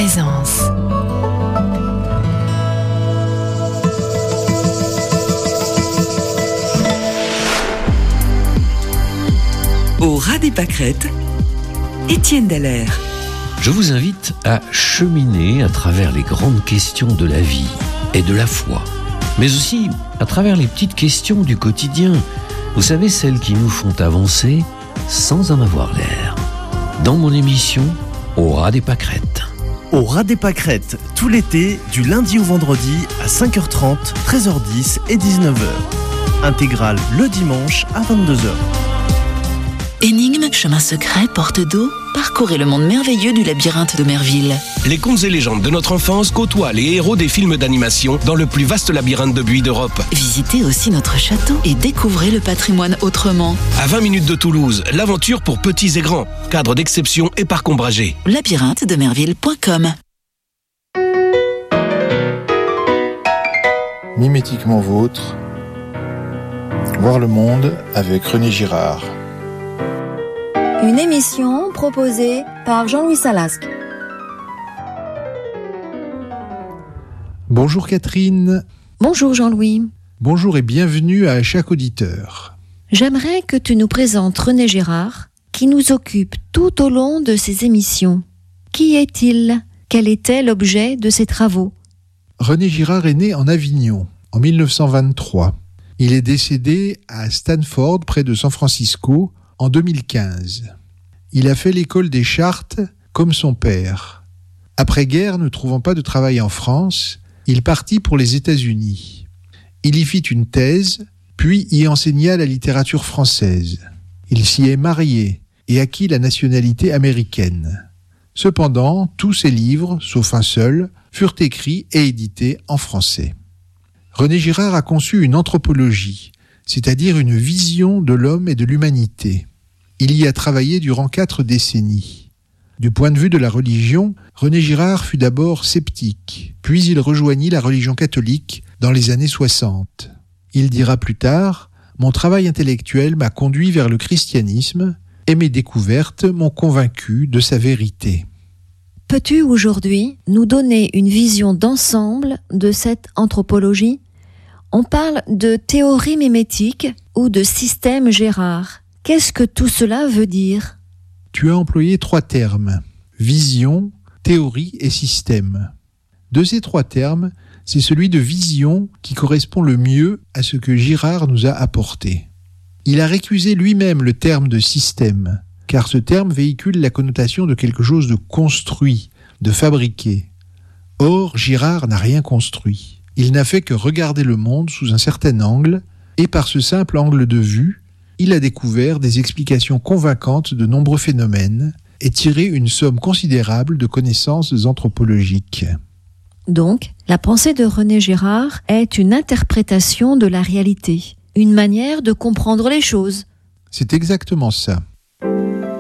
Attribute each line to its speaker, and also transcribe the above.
Speaker 1: présence.
Speaker 2: Au ras des pâquerettes, Étienne Dallaire.
Speaker 3: Je vous invite à cheminer à travers les grandes questions de la vie et de la foi, mais aussi à travers les petites questions du quotidien. Vous savez, celles qui nous font avancer sans en avoir l'air. Dans mon émission, Au ras des pâquerettes.
Speaker 4: Au ras des pâquerettes, tout l'été, du lundi au vendredi à 5h30, 13h10 et 19h. Intégrale le dimanche à 22h.
Speaker 5: Énigmes, chemins secrets, portes d'eau, parcourez le monde merveilleux du labyrinthe de Merville.
Speaker 6: Les contes et légendes de notre enfance côtoient les héros des films d'animation dans le plus vaste labyrinthe de buis d'Europe.
Speaker 5: Visitez aussi notre château et découvrez le patrimoine autrement.
Speaker 6: À 20 minutes de Toulouse, l'aventure pour petits et grands. Cadre d'exception et parc ombragé.
Speaker 5: labyrinthe-de-merville.com.
Speaker 7: Mimétiquement vôtre. Voir le monde avec René Girard.
Speaker 8: Une émission proposée par Jean-Louis Salasque.
Speaker 9: Bonjour Catherine.
Speaker 8: Bonjour Jean-Louis.
Speaker 9: Bonjour et bienvenue à chaque auditeur.
Speaker 8: J'aimerais que tu nous présentes René Girard, qui nous occupe tout au long de ces émissions. Qui est-il ? Quel était l'objet de ses travaux ?
Speaker 9: René Girard est né en Avignon en 1923. Il est décédé à Stanford, près de San Francisco, en 2015. Il a fait l'école des Chartes comme son père. Après-guerre, ne trouvant pas de travail en France, il partit pour les États-Unis. Il y fit une thèse, puis y enseigna la littérature française. Il s'y est marié et acquit la nationalité américaine. Cependant, tous ses livres, sauf un seul, furent écrits et édités en français. René Girard a conçu une anthropologie, c'est-à-dire une vision de l'homme et de l'humanité. Il y a travaillé durant 4 décennies. Du point de vue de la religion, René Girard fut d'abord sceptique, puis il rejoignit la religion catholique dans les années 60. Il dira plus tard « Mon travail intellectuel m'a conduit vers le christianisme et mes découvertes m'ont convaincu de sa vérité. »
Speaker 8: Peux-tu aujourd'hui nous donner une vision d'ensemble de cette anthropologie ? On parle de théorie mimétique ou de système Girard. Qu'est-ce que tout cela veut dire ?
Speaker 9: Tu as employé 3 termes, vision, théorie et système. De ces 3 termes, c'est celui de vision qui correspond le mieux à ce que Girard nous a apporté. Il a récusé lui-même le terme de système, car ce terme véhicule la connotation de quelque chose de construit, de fabriqué. Or, Girard n'a rien construit. Il n'a fait que regarder le monde sous un certain angle, et par ce simple angle de vue, il a découvert des explications convaincantes de nombreux phénomènes et tiré une somme considérable de connaissances anthropologiques.
Speaker 8: Donc, la pensée de René Girard est une interprétation de la réalité, une manière de comprendre les choses.
Speaker 9: C'est exactement ça.